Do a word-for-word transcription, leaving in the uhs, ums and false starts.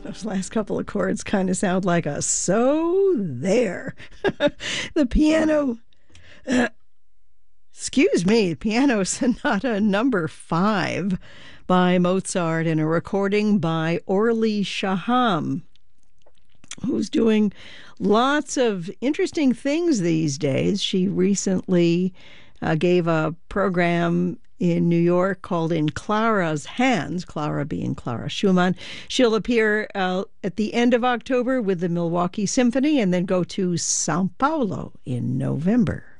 Those last couple of chords kind of sound like a so there. The piano, uh, excuse me, Piano Sonata number five by Mozart in a recording by Orly Shaham, who's doing lots of interesting things these days. She recently uh, gave a program in New York called In Clara's Hands, Clara being Clara Schumann. She'll appear uh, at the end of October with the Milwaukee Symphony and then go to Sao Paulo in November.